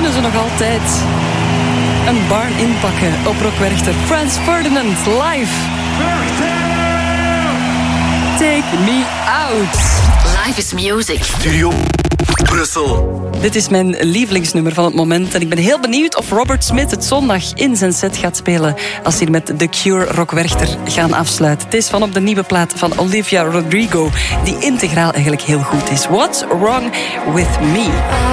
kunnen ze nog altijd een barn inpakken op Rock Werchter. Franz Ferdinand live. Take me out. Live is music. Studio Brussel. Dit is mijn lievelingsnummer van het moment. En ik ben heel benieuwd of Robert Smith het zondag in zijn set gaat spelen als hij met The Cure Rock Werchter gaan afsluiten. Het is van op de nieuwe plaat van Olivia Rodrigo, die integraal eigenlijk heel goed is. What's Wrong With Me?